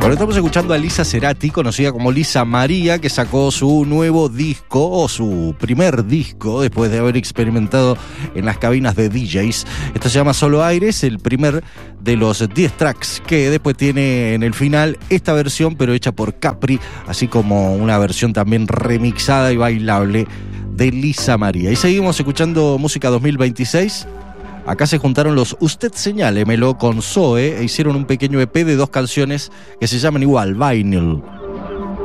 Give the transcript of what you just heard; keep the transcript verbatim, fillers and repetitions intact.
Bueno, estamos escuchando a Lisa Cerati, conocida como Lisa María, que sacó su nuevo disco, o su primer disco, después de haber experimentado en las cabinas de D Js. Esto se llama Solo Aires, el primer de los diez tracks que después tiene en el final esta versión, pero hecha por Capri, así como una versión también remixada y bailable de Lisa María. Y seguimos escuchando música dos mil veintiséis. Acá se juntaron los Usted Señálemelo con Zoe e hicieron un pequeño E P de dos canciones que se llaman igual, Vinyl.